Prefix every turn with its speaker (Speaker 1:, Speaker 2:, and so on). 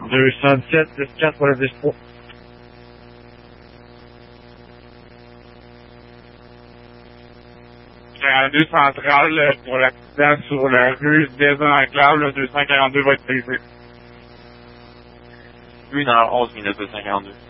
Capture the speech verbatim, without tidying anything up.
Speaker 1: deux cent dix-sept, dix quatre pour le dix trois.
Speaker 2: quarante-deux centrale pour l'accident sur la rue des Enclaves, le deux cent quarante-deux va être brisé.
Speaker 3: Une heure onze minutes deux cent quarante-deux.